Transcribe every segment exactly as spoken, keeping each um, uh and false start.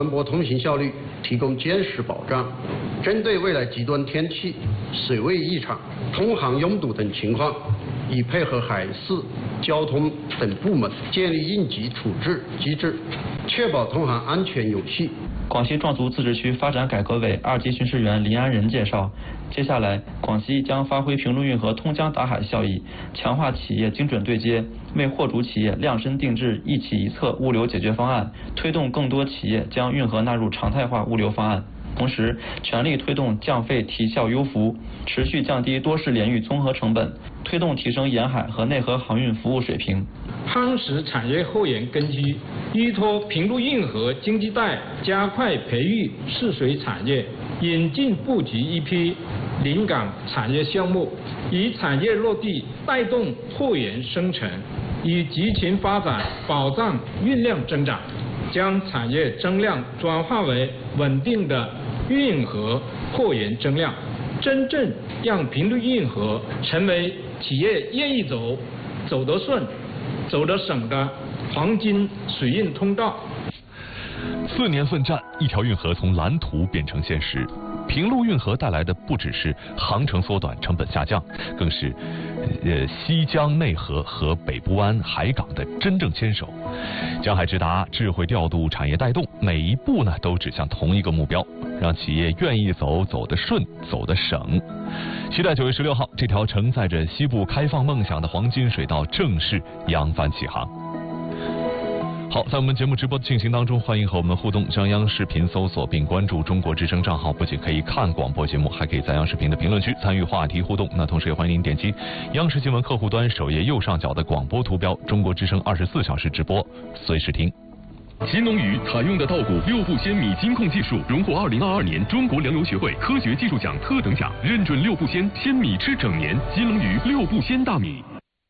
传播通信效率提供坚实保障。针对未来极端天气、水位异常、通航拥堵等情况，已配合海事、交通等部门建立应急处置机制，确保通航安全有序。 广西壮族自治区发展改革委二级巡视员林安仁介绍，接下来广西将发挥平陆运河通江达海效益，强化企业精准对接，为货主企业量身定制一企一策物流解决方案，推动更多企业将运河纳入常态化物流方案。同时，全力推动降费提效优服，持续降低多式联运综合成本，推动提升沿海和内河航运服务水平， 夯实产业后沿根基，依托平陆运河经济带，加快培育试水产业，引进布局一批临港产业项目，以产业落地带动货源生成，以集群发展保障运量增长，将产业增量转化为稳定的运河货源增量，真正让平陆运河成为企业愿意走、走得顺、走得省的黄金水运通道。 四年奋战，一条运河从蓝图变成现实。平陆运河带来的不只是航程缩短、成本下降，更是呃西江内河和北部湾海港的真正牵手。江海直达，智慧调度，产业带动，每一步呢都指向同一个目标，让企业愿意走，走得顺，走得省。期待九月十六号，这条承载着西部开放梦想的黄金水道正式扬帆起航。好，在我们节目直播的进行当中，欢迎和我们互动。上央视频搜索并关注中国之声账号，不仅可以看广播节目，还可以在央视频的评论区参与话题互动。那同时也欢迎您点击央视新闻客户端首页右上角的广播图标，中国之声二十四小时直播，随时听。 新农鱼采用的稻谷六步鲜米金控技术，荣获二零二二年中国粮油学会科学技术奖特等奖，认准六步鲜，鲜米吃整年。新农鱼六步鲜大米。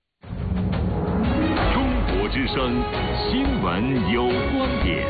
之声新闻有观点，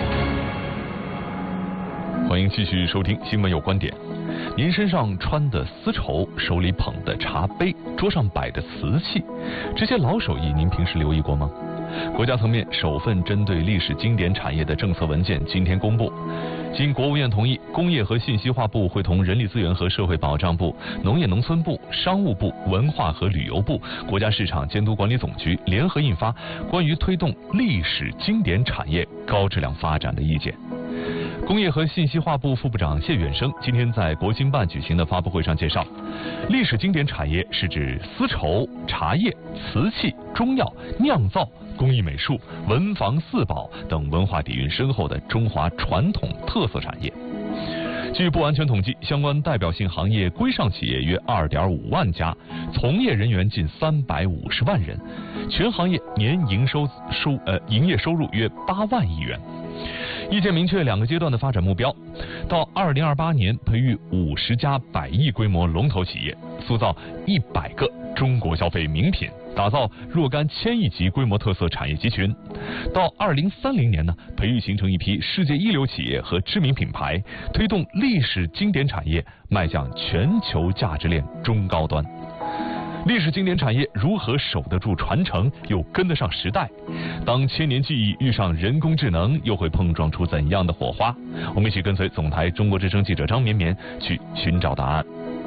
欢迎继续收听新闻有观点。您身上穿的丝绸，手里捧的茶杯，桌上摆的瓷器，这些老手艺您平时留意过吗？国家层面首份针对历史经典产业的政策文件今天公布，经国务院同意，工业和信息化部会同人力资源和社会保障部、农业农村部、商务部、文化和旅游部、国家市场监督管理总局联合印发关于推动历史经典产业高质量发展的意见。工业和信息化部副部长谢远生今天在国新办举行的发布会上介绍，历史经典产业是指丝绸、茶叶、瓷器、中药、酿造、工艺美术、文房四宝等文化底蕴深厚的中华传统特色产业。据不完全统计，相关代表性行业规上企业约 二点五万家，从业人员近三百五十万人，全行业年营收收呃营业收入约八万亿元。意见明确两个阶段的发展目标，到二零二八年培育五十家百亿规模龙头企业，塑造一百个中国消费名品，打造若干千亿级规模特色产业集群。到二零三零年呢，培育形成一批世界一流企业和知名品牌，推动历史经典产业迈向全球价值链中高端。历史经典产业如何守得住传承，又跟得上时代？当千年技艺遇上人工智能，又会碰撞出怎样的火花？我们一起跟随总台中国之声记者张绵绵去寻找答案。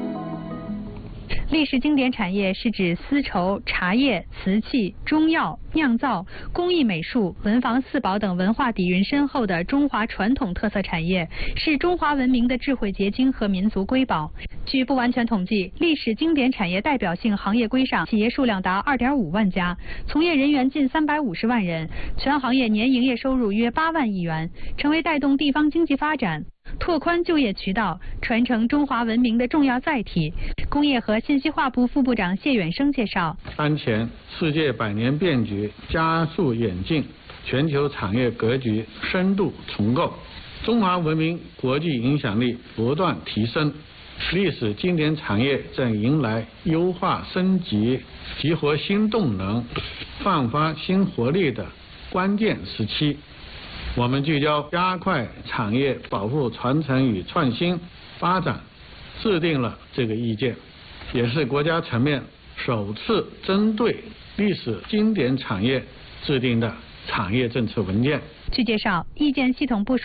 历史经典产业是指丝绸、茶叶、瓷器、中药、酿造、工艺美术、文房四宝等文化底蕴深厚的中华传统特色产业，是中华文明的智慧结晶和民族瑰宝。据不完全统计，历史经典产业代表性行业规上企业数量达 二点五万家，从业人员近三百五十万人，全行业年营业收入约八万亿元，成为带动地方经济发展、拓宽就业渠道、传承中华文明的重要载体。工业和信息化部副部长谢远生介绍， 当前世界百年变局加速演进，全球产业格局深度重构，中华文明国际影响力不断提升，历史经典产业正迎来优化升级、激活新动能、焕发新活力的关键时期。我们聚焦加快产业保护传承与创新发展，制定了这个意见，也是国家层面首次针对历史经典产业制定的产业政策文件。 据介绍，意见系统部署